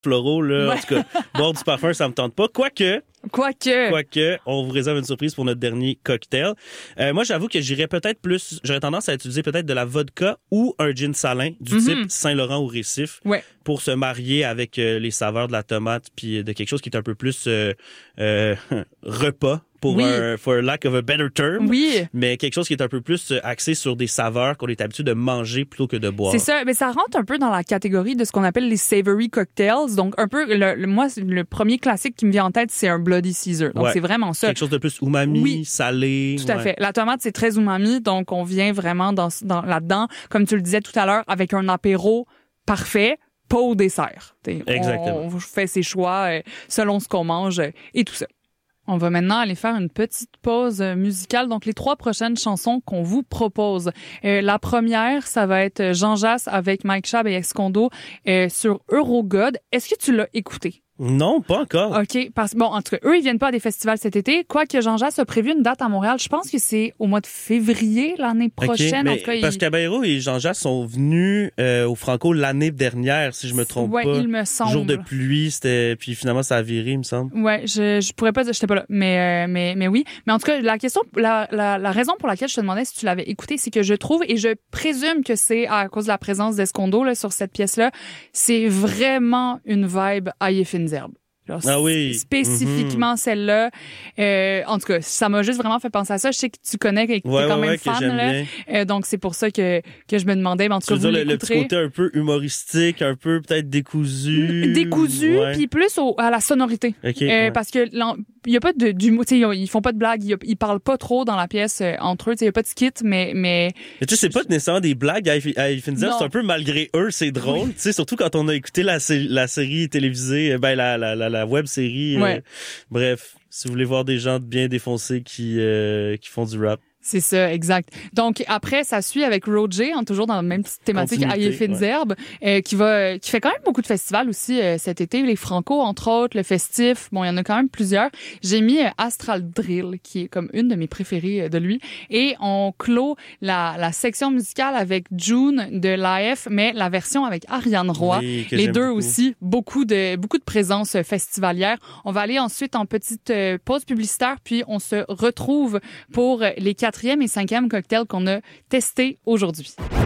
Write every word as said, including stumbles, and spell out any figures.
floraux, là. Ouais. En tout cas, boire du parfum, ça me tente pas. Quoique, Quoique. Quoique, on vous réserve une surprise pour notre dernier cocktail. Euh, moi, j'avoue que j'irais peut-être plus, j'aurais tendance à utiliser peut-être de la vodka ou un gin salin du Mm-hmm. type Saint-Laurent ou Récif Ouais. pour se marier avec euh, les saveurs de la tomate puis de quelque chose qui est un peu plus euh, euh, repas pour Oui. un, for lack of a better term. Oui. Mais quelque chose qui est un peu plus axé sur des saveurs qu'on est habitué de manger plutôt que de boire. C'est ça, mais ça rentre un peu dans la catégorie de ce qu'on appelle les savory cocktails. Donc un peu le, le moi le premier classique qui me vient en tête, c'est un Bloody Caesar. Donc Ouais. c'est vraiment ça. Quelque chose de plus umami, Oui. salé. Tout à ouais. fait. La tomate, c'est très umami, donc on vient vraiment dans, dans là-dedans, comme tu le disais tout à l'heure, avec un apéro parfait, pas au dessert. T'sais, Exactement. On, on fait ses choix euh, selon ce qu'on mange euh, et tout ça. On va maintenant aller faire une petite pause euh, musicale. Donc, les trois prochaines chansons qu'on vous propose. Euh, la première, ça va être Jean Jass avec Mike Schaab et Escondo euh, sur Eurogod. Est-ce que tu l'as écouté? Non, pas encore. OK. Parce bon, en tout cas, eux, ils viennent pas à des festivals cet été. Quoique Jean Jass a prévu une date à Montréal. Je pense que c'est au mois de février l'année prochaine. Okay, mais en tout cas, parce il... que Caballero et Jean-Jacques sont venus euh, au Franco l'année dernière, si je me trompe ouais, pas. il me semble. Jour de pluie, c'était puis finalement ça a viré, il me semble. Ouais, je je pourrais pas dire, j'étais pas là, mais euh, mais mais oui. Mais en tout cas, la question, la la la raison pour laquelle je te demandais si tu l'avais écouté, c'est que je trouve et je présume que c'est à cause de la présence d'Escondo là sur cette pièce-là, c'est vraiment une vibe Aïe Finzerbe. Genre, Ah oui. spécifiquement mm-hmm. celle-là. Euh, en tout cas, ça m'a juste vraiment fait penser à ça. Je sais que tu connais, que tu es ouais, quand ouais, même ouais, fan. Que j'aime là. bien. Euh, donc, c'est pour ça que, que je me demandais. Mais en tout tu cas, veux vous dire le, le petit côté un peu humoristique, un peu peut-être décousu. Décousu, ouais. puis plus au, à la sonorité. Okay, euh, ouais. Parce que il y a pas de d'humour, tu sais, ils font pas de blagues, ils, ils parlent pas trop dans la pièce euh, entre eux, tu sais, il y a pas de skit, mais mais. Mais tu sais, c'est pas nécessairement des blagues à Finzer, c'est un peu malgré eux, c'est drôle, oui. Tu sais, surtout quand on a écouté la, la série télévisée, ben la la la, la web série. Ouais. Euh, bref, si vous voulez voir des gens bien défoncés qui euh, qui font du rap. C'est ça, exact. Donc après, ça suit avec Roger, hein, toujours dans la même petite thématique, Aïe Finzerbe, ouais. euh, qui va, qui fait quand même beaucoup de festivals aussi euh, cet été, les Franco entre autres, le Festif. Bon, il y en a quand même plusieurs. J'ai mis euh, Astral Drill, qui est comme une de mes préférées euh, de lui, et on clôt la la section musicale avec June de l'A F, mais la version avec Ariane Roy. Oui, les deux beaucoup. aussi, beaucoup de beaucoup de présence festivalière. On va aller ensuite en petite euh, pause publicitaire, puis on se retrouve pour les quatre quatrième et cinquième cocktail qu'on a testé aujourd'hui.